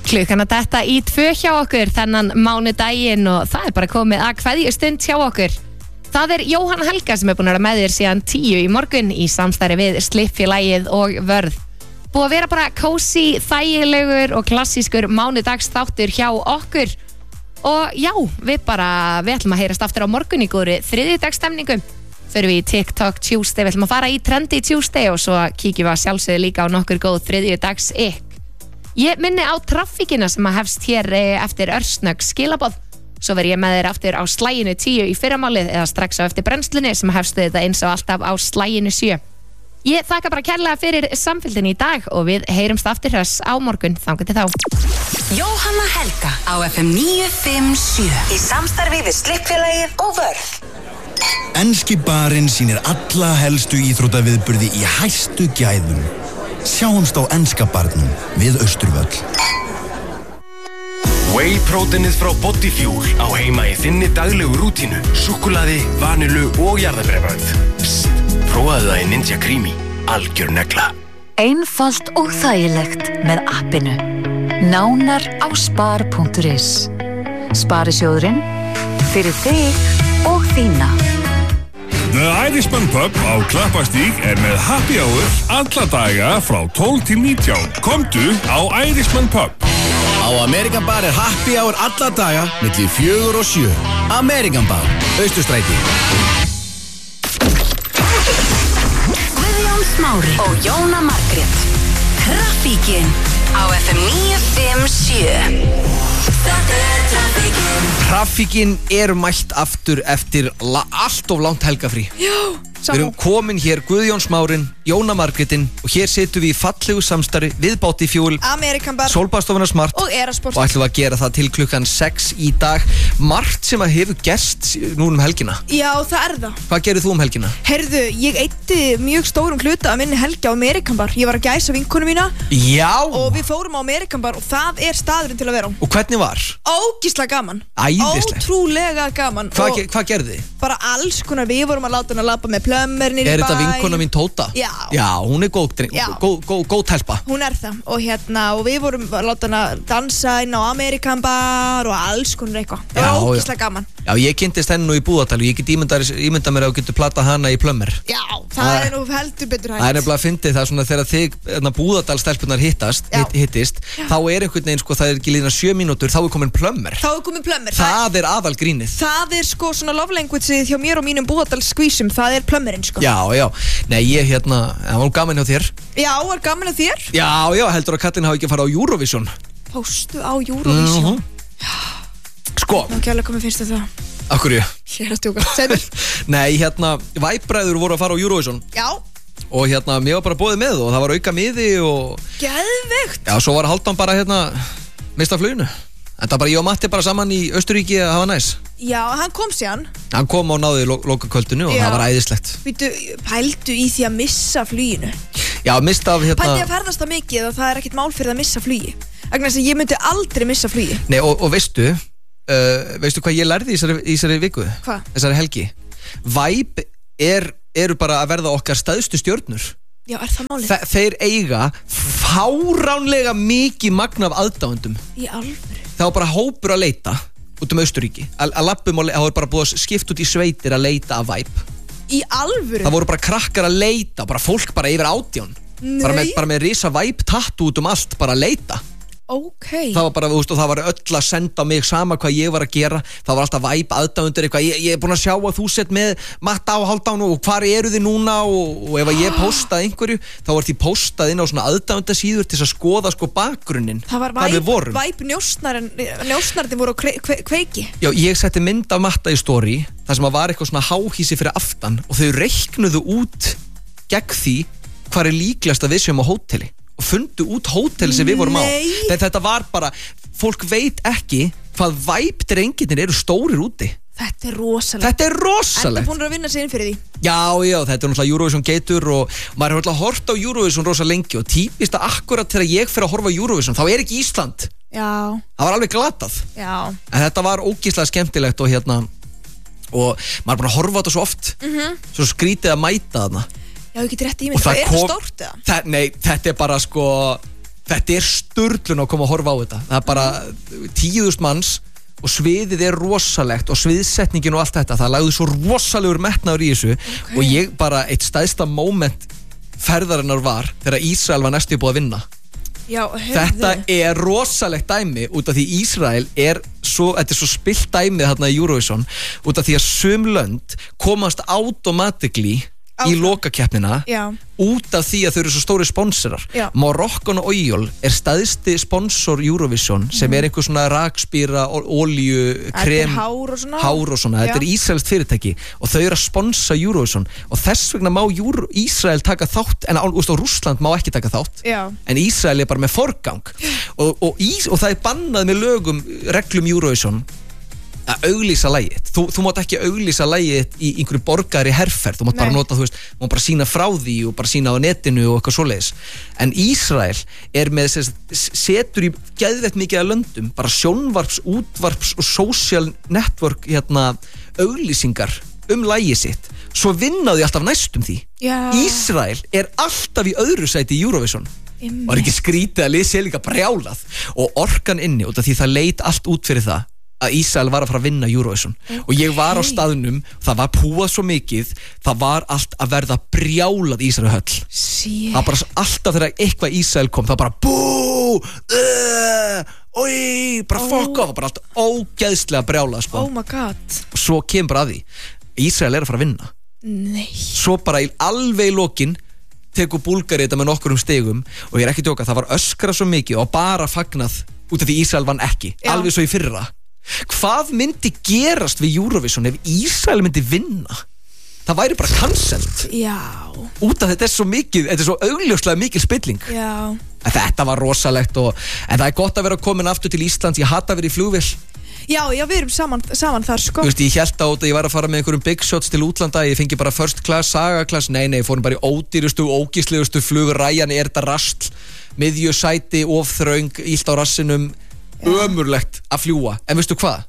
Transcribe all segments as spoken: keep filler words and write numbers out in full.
Klukkan að detta í tvö hjá okkur þennan mánudaginn og það er bara komið að kveðjustund hjá okkur. Það er Jóhann Helga sem er búin að vera með þér síðan tíu í morgun í samstarfi við Slippfélagið og Vörð. Búið að vera bara kósí, þægilegur og klassískur mánudagsþáttur hjá okkur. Og já, við bara, við ætlum að heyrast aftur á morgun í góðri þriðjudagsstemningu. Förum við í TikTok Tuesday, við ætlum að fara í Trendy Tuesday og svo kíkjum við að sjálfsögðu líka á nokkur góð þriðjudags ykk. Ég minni á traffíkina sem að hefst hér eftir örsnögg skilaboð. Svo verð ég með þér aftur á slæginu tíu í fyrramálið eða strax á eftir brennslunni sem hefst þetta eins og alltaf á slæginu sjö. Ég þakka bara kærlega fyrir samfylgdina í dag og við heyrumst aftur hress á morgun þangað til þá. Jóhanna Helga á F M níu fimm sjö í samstarfi við Slippfélagið og Vörð. Enski barinn sýnir alla helstu íþróttaviðburði í hæstu gæðum. Sjáumst á enska barnum við Austurvöll. Whey-próteinið frá Bodyfuel á heima í þinni daglegu rútínu. Súkkulaði, vanilu og jarðarberjabrauð. Psst, prófaðu það í Ninja Creamy. Algjör negla. Einfalt og þægilegt með appinu. Nánar á spar punktur is. Sparisjóðurinn fyrir þig og þína. The Irishman Pub á Klappastíg er með happy hour alla daga frá tólf til nítján. Komdu á Irishman Pub. Á Amerikan Bar er happy hour alla daga milli fjögur og sjö. Amerikan Bar, Austurstræti. Guðjón Smári og Jóna Margrét. Traffíkin á F M níu fimm sjö. Þetta er traffíkin. Traffíkin er mætt aftur eftir la- allt of langt helgafrí. Já, Við erum komin hér Guðjón Smárin, Jóna Margrétin og hér situm við í fallegu samstarfi við Bodyfuel, Amerikan Bar Sólbaðstofuna Smart og Erasport og ætlum við að gera það til klukkan sex í dag. Margt sem að hefur gerst nú um helgina. Já, það er það. Hvað gerir þú um helgina? Heyrðu, ég eyddi mjög stórum hluta að minni helgi á Amerikan Bar. Ég var að gæsa vinkonu mína Já! og við fórum á Amerikan Bar og það er staðurinn til að vera á. Og hvernig var? Ógeðslega gaman. Æðislegt. Ótrúlega gaman. Hvað Og ge- hvað gerði þið? bara alls konar, við vorum að láta hann að labba með plömmernir í bæ. Er þetta vinkona mín Tóta? Já. Já, hún er góð, dreng- Já. góð, góð, góð telpa. Hún er það og hérna og við vorum að láta hann að dansa inn á Amerikan Bar og alls konar eitthvað. Það Já, var já. ógeðslega gaman. Já, ég kynntist henni nú í Búðardal og ég get ímyndað ímynda mér að þú getur plata hana í plömmer. Já, það Það- er nú heldur betur hægt. Það er nefnilega að fyndi það svona þegar þig Búðardalstelpunar hittast, Já. hitt, hittist, þá er einhvern veginn sko, það er ekki lína sjö mínútur, þá er komin plömmer. Þá er komin plömmir. Það er aðal grínið. Það er sko svona love language hjá mér og mínum Búðardalsskvísum, það er plömmirinn sko. Já, já, nei ég hérna, það var gaman hjá þér. Já, er gaman að þér? Já, já, heldur að kallinn hafi ekki farið á Eurovision. Póstu á Eurovision. Mhm. Sko, Ná, kjærlega komið finnst þér það. akkur ég. Ég er að stjóka. Segðu. Nei, hérna, væbræður voru að fara á Eurovision Já, og hérna, mér var bara boðið með og það var auka miði og geðveikt. já, svo var Hálfdán bara hérna, mista fluginu. Þetta bara, ég og Matti bara saman í Austuríki að hafa næs. Já, hann kom síðan. Hann kom og náði lo lokakvöldinu og Já. það var æðislegt. Vítu, pældu í því að missa fluginu. Já, mista af hérna... Pældu að ferðast það mikið og það er ekkert mál fyrir að missa flugi. Agnes, ég myndi aldrei missa flugi. Nei, og, og veistu, uh, veistu hvað ég lærði í þessari, í þessari viku? Hvað? Þessari helgi. Vibe er, eru bara að verða okkar stæðstu stjörnur. Já, er það málið? Þe þeir eiga fáránlega mikið magna af aðdáendum. Í alvöru. Það var bara hópur að leita út um Austuríki. Að lappum og það var bara búið að skipta út í sveitir að leita af Vibe. Í alvöru? Það voru bara krakkar að leita, bara fólk bara yfir átján. Bara með, bara með risa Vibe tattoo út um allt, bara að leita. Ok. Það var bara, þú veist, og það var öll að senda mig sama hvað ég var að gera. Það var alltaf Vibe aðdáendur eitthvað. Ég, ég er búin að sjá að þú sett með Matta á Hálfdán og hvar eru þið núna og, og ef að ég postaði einhverju, þá var því postað inn á svona aðdáendasíður til þess að skoða sko bakgrunnin. Það var hvað við væp, vorum. væp njósnarinn, njósnarinn voru á kve, kve, kveiki. Já, ég setti mynd af Matta í story, þar sem að var eitthvað svona háhísi fyrir aftan og þau reiknuðu út gegn því hvað er líklegast að við séum á hóteli. Og fundu út hótel sem við vorum á. Þetta, þetta var bara, fólk veit ekki hvað Vibe drengirnir eru stórir úti. Þetta er rosalegt. Þetta er rosalegt. Enda búin að vinna sig inn fyrir því. Já, já, þetta er náttúrulega Eurovision geitur og maður er náttúrulega hort á Eurovision rosa lengi og típist að akkurat þegar ég fer að horfa á Eurovision, þá er ekki Ísland. Já. Það var alveg glatað. Já. En þetta var ógeðslega skemmtilegt og hérna, og maður er búin að horfa á þetta svo oft. Mhm. Svo skrítið að mæta þarna. Já, ég get rétt í mig. Það er það stórt eða? það, Nei, þetta er bara sko Þetta er sturlun að koma að horfa á þetta. Það er bara tíu þúsund manns og sviðið er rosalegt og sviðsetningin og allt þetta. Það lagði svo rosalegur metnaður í þessu okay. og ég bara, eitt stæðsta moment ferðarinnar var þegar Ísrael var næstu búið að vinna. Já, þetta er rosalegt dæmi út af því Ísrael er svo, þetta er svo spilt dæmið þarna í Eurovision út af því að sum lönd komast automatically í lokakeppnina út af því að þau eru svo stóri sponsorar. Morocco og Oil er stæðsti sponsor Eurovision sem er einhver svona rakspýra, olíu, krem, hár og svona, hár og svona. Þetta er ísraelst fyrirtæki og þau eru að sponsa Eurovision og þess vegna má Euro, Ísrael taka þátt en úst, Rússland má ekki taka þátt Já. En Ísrael er bara með forgang og, og, ís, og það er bannað með lögum reglum Eurovision að auglýsa lagið. Þú, þú mátt ekki auglýsa lagið í einhverju borgari herferð. Þú mátt Nei. bara nota, þú veist, þú mátt bara sína frá því og bara sína á netinu og eitthvað svoleiðis. En Ísrael er með, setur í geðveitt mikið af löndum, bara sjónvarps, útvarps og social network hérna, auglýsingar um lagið sitt. Svo vinnaðu alltaf næstum því. Já. Ísrael er alltaf í öðru sæti í Eurovision. Og er ekki skrítið að lesa líka brjálað. Og orkan inni, út af því það leit allt út fyrir það að Ísrael var að fara að vinna Eurovision okay. og ég var á staðnum, það var púað svo mikið, það var allt að verða brjálað í Ísrael höll Shit. Það bara alltaf þegar eitthvað Ísrael kom, það bara bú uh, oi, bara oh. fuck off, bara allt ógeðslega brjálað sko. Oh my god og svo kemur bara að því, Ísrael er að fara að vinna Nei. Svo bara í alveg í lokin tekur Búlgari þetta með nokkurum stigum og ég er ekki að djóka, það var öskrað svo mikið og bara fagnað út af því Ísrael vann ekki Já. Alveg svo í fyrra Hvað myndi gerast við Eurovision ef Ísrael myndi vinna? Það væri bara cancelled. Já. Út af þetta er svo mikið, þetta er svo augljóslega mikil spilling. Já. En þetta var rosalegt og, en það er gott að vera komin aftur til Íslands, ég hata að vera í flugvél. Já, já, við erum saman, saman þar sko. Þú veist, ég held á þetta, ég var að fara með einhverjum big shots til útlanda, ég fengi bara first class, saga class, nei, nei, fórum bara í ódýrustu, ógíslegustu flug, ræjan er þetta rastl, miðjusæti, ofþröng, illt á rassinum, ömurlegt að fljúa. En veistu hvað?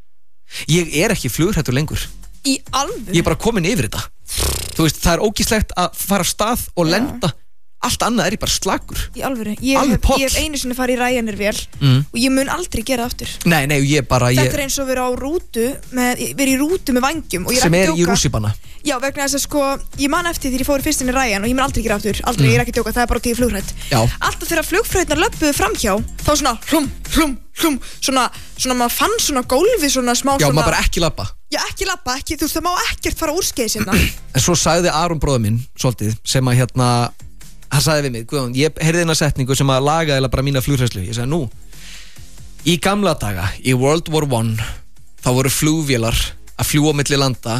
Ég er ekki flughrættur lengur. Í alvöru? Ég er bara komin yfir þetta. Þú veist, það er ógíslegt að fara af stað og Já. lenda. Allt annað er ég bara slagur. Í alvöru? Ég Alveg hef, poll. ég hef einu sinni farið í Ryanair vél Mm. og ég mun aldrei gera það aftur. Nei, nei, ég bara ég, Þetta er eins og vera á rútu með, vera í rútu með vangjum og ég er sem ekki er að í djóka. rússipanna. Já, vegna þess að sko, ég man eftir því ég fór fyrst inn í Ryan og ég mun aldrei gera aftur. Aldrei, ég er ekki að djóka, það er bara til flughrætt. Já. Alltaf þegar flugfrautirnar löbbuðu framhjá, þá svona hlum, hlum, hlum, svona, svona maður fann svona gólfi svona smá Já, svona. maður bara ekki labba. Já, ekki labba, ekki, þú veist, það má ekkert fara úrskeiðis hérna. En svo sagði Aron bróður minn, svolítið, sem að hérna, hann sagði við mig, Guðjón, ég heyrði eina setningu sem að laga eða bara mína flughræðslu. Ég sagði, nú, í gamla daga, í World War One, þá voru flugvélar að fljúa á milli landa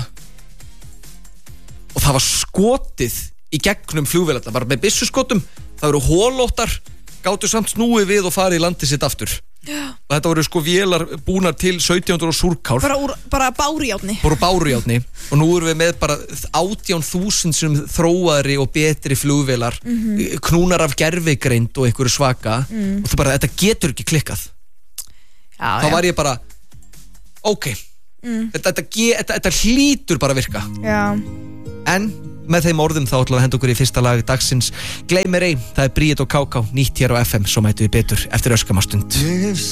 og það var skotið í gegnum flugvélarna, bara með byssuskotum, það voru holóttar, gátu samt snúið við og farið í landið sitt aftur. Já. Og þetta voru sko vélar búnar til sautján hundruð og súrkál. Bara, úr, bara bárujárni. Bara bárujárni. Og nú erum við með bara átján þúsund sem þróaðri og betri flugvélar, Mhm. knúnar af gervigreind og einhverju svaka. Mm. Og þú bara, þetta getur ekki klikkað. Já, Þá já. var ég bara, ok, Mm. þetta, þetta, ge- þetta, þetta hlýtur bara að virka. Já. En með þeim orðum þá ætlum við að henda okkur í fyrsta lag dagsins. Gleymir ei, það er Bríet og Ká Ká, nýtt hér á F M, svo mætu við betur eftir öskamastund.